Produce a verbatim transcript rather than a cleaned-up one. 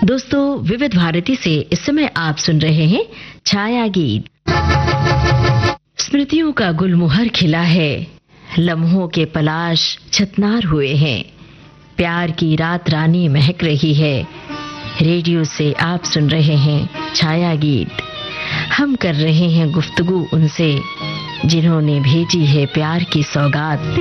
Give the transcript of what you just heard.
दोस्तों, विविध भारती से इस समय आप सुन रहे हैं छाया गीत। स्मृतियों का गुलमोहर खिला है, लम्हों के पलाश छतनार हुए हैं, प्यार की रात रानी महक रही है। रेडियो से आप सुन रहे हैं छाया गीत। हम कर रहे हैं गुफ्तगू उनसे जिन्होंने भेजी है प्यार की सौगात।